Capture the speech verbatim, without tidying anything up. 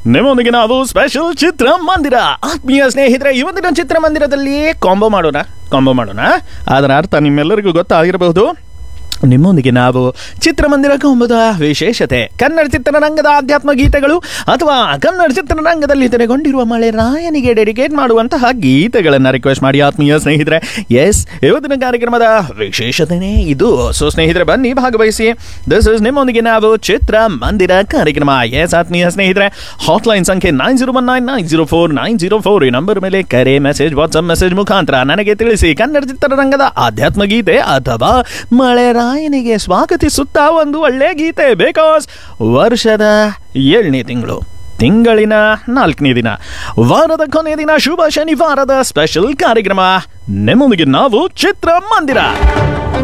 ನಿಮ್ಮೊಂದಿಗೆ ನಾವು ಸ್ಪೆಷಲ್ ಚಿತ್ರಮಂದಿರ. ಆತ್ಮೀಯ ಸ್ನೇಹಿತರೆ, ಇವತ್ತಿನ ಚಿತ್ರಮಂದಿರದಲ್ಲಿ ಕಾಂಬೋ ಮಾಡೋಣ ಕಾಂಬೋ ಮಾಡೋಣ ಅದರ ಅರ್ಥ ನಿಮ್ಮೆಲ್ಲರಿಗೂ ಗೊತ್ತಾಗಿರಬಹುದು. ನಿಮ್ಮೊಂದಿಗೆ ನಾವು ಚಿತ್ರಮಂದಿರ ಕಾಂಬೋದ ವಿಶೇಷತೆ, ಕನ್ನಡ ಚಿತ್ರರಂಗದ ಆಧ್ಯಾತ್ಮ ಗೀತೆಗಳು ಅಥವಾ ಕನ್ನಡ ಚಿತ್ರರಂಗದಲ್ಲಿ ತೆರೆಗೊಂಡಿರುವ ಮಳೆ ರಾಯನಿಗೆ ಡೆಡಿಕೇಟ್ ಮಾಡುವಂತಹ ಗೀತೆಗಳನ್ನು ರಿಕ್ವೆಸ್ಟ್ ಮಾಡಿ ಆತ್ಮೀಯ ಸ್ನೇಹಿತರೆ. ಎಸ್, ಇವತ್ತಿನ ಕಾರ್ಯಕ್ರಮದ ವಿಶೇಷತೆನೇ ಇದು. ಸೊ ಸ್ನೇಹಿತರೆ, ಬನ್ನಿ ಭಾಗವಹಿಸಿ. ದಿಸ್ ಇಸ್ ನಿಮ್ಮೊಂದಿಗೆ ನಾವು ಚಿತ್ರಮಂದಿರ ಕಾರ್ಯಕ್ರಮ. ಎಸ್ ಆತ್ಮೀಯ ಸ್ನೇಹಿತರೆ, ಹಾಟ್ಲೈನ್ ಸಂಖ್ಯೆ nine zero one nine nine zero four nine zero four ಈ ನಂಬರ್ ಮೇಲೆ ಕರೆ, ಮೆಸೇಜ್, ವಾಟ್ಸ್ಆಪ್ ಮೆಸೇಜ್ ಮುಖಾಂತರ ನನಗೆ ತಿಳಿಸಿ. ಕನ್ನಡ ಚಿತ್ರರಂಗದ ಆಧ್ಯಾತ್ಮ ಗೀತೆ ಅಥವಾ ಮಳೆ ರಾಯನಿಗೆ ಸ್ವಾಗತಿಸುತ್ತಾ ಒಂದು ಒಳ್ಳೆ ಗೀತೆ. ಬಿಕಾಸ್ ವರ್ಷದ ಏಳನೇ ತಿಂಗಳು, ತಿಂಗಳಿನ ನಾಲ್ಕನೇ ದಿನ, ವಾರದ ಕೊನೆಯ ದಿನ, ಶುಭ ಶನಿವಾರದ ಸ್ಪೆಷಲ್ ಕಾರ್ಯಕ್ರಮ ನಿಮ್ಮೊಂದಿಗೆ ನಾವು ಚಿತ್ರಮಂದಿರ.